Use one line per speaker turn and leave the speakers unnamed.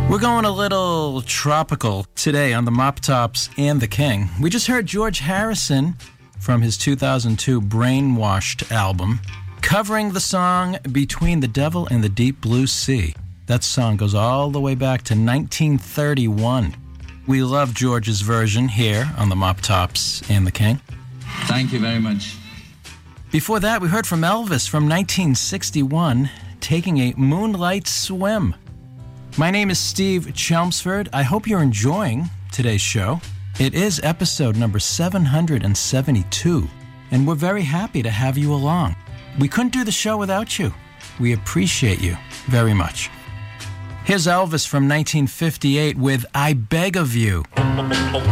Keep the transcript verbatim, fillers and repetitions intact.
We're going a little tropical today on the Mop Tops and the King. We just heard George Harrison from his two thousand two Brainwashed album covering the song Between the Devil and the Deep Blue Sea. That song goes all the way back to nineteen thirty-one. We love George's version here on the Mop Tops and the King.
Thank you very much.
Before that, we heard from Elvis from nineteen sixty-one, Taking a Moonlight Swim. My name is Steve Chelmsford. I hope you're enjoying today's show. It is episode number seven hundred seventy-two, and we're very happy to have you along. We couldn't do the show without you. We appreciate you very much. Here's Elvis from nineteen fifty-eight with I Beg of You.